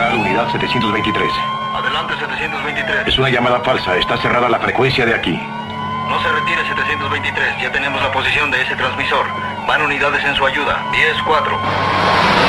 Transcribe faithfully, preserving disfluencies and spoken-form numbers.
Central, unidad setecientos veintitrés. Adelante, setecientos veintitrés. Es una llamada falsa. Está cerrada la frecuencia de aquí. No se retire, setecientos veintitrés. Ya tenemos la posición de ese transmisor. Van unidades en su ayuda. diez cuatro.